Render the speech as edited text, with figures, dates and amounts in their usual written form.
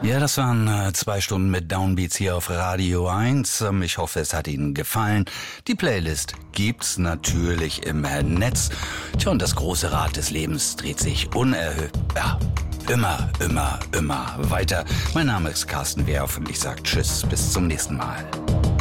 Ja, das waren 2 Stunden mit Downbeats hier auf Radio 1. Ich hoffe, es hat Ihnen gefallen. Die Playlist gibt's natürlich im Netz. Tja, und das große Rad des Lebens dreht sich immer weiter. Mein Name ist Carsten Werf und ich sage Tschüss, bis zum nächsten Mal.